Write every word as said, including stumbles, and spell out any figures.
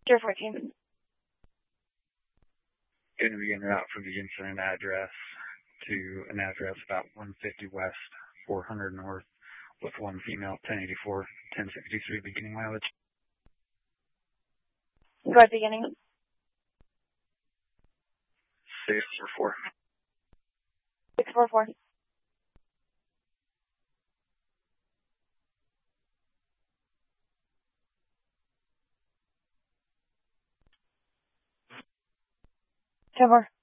zero fourteen. Going to be en route from the incident address to an address about one fifty west, four hundred north, with one female, ten eighty-four, ten sixty-three beginning mileage. Go ahead, beginning. six four four. six four four. ten four.